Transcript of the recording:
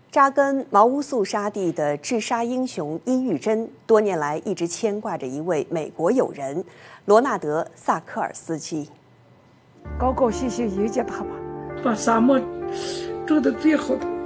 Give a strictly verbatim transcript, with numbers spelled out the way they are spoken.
扎根茅屋肃杀地的治沙英雄伊玉珍，多年来一直牵挂着一位美国友人罗纳德·萨科尔斯基。 高高兴兴迎接他吧， 把沙漠做得最好的。